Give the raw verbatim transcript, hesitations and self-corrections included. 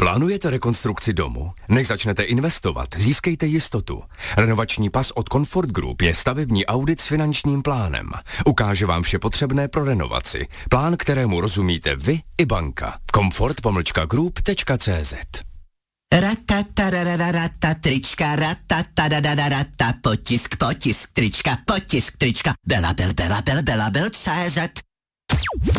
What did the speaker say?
Plánujete rekonstrukci domu? Než začnete investovat, získejte jistotu. Renovační pas od Comfort Group je stavební audit s finančním plánem. Ukáže vám vše potřebné pro renovaci. Plán, kterému rozumíte vy i banka. comfort pomlčka group tečka cé zet. Ratatarararata, trička, ratatarararata, potisk, potisk, trička, potisk, trička, bela, bel, bela, bel, bela, bel, cé zet.